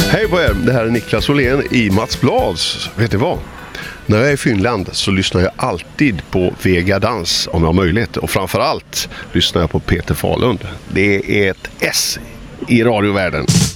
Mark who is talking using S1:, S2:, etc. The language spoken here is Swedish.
S1: Hej på er, det här är Niklas Åhlén i Mats Blads. Vet du vad? När jag är i Finland så lyssnar jag alltid på Vega Dans om jag har möjlighet. Och framförallt lyssnar jag på Peter Fahlund. Det är ett S i radiovärlden.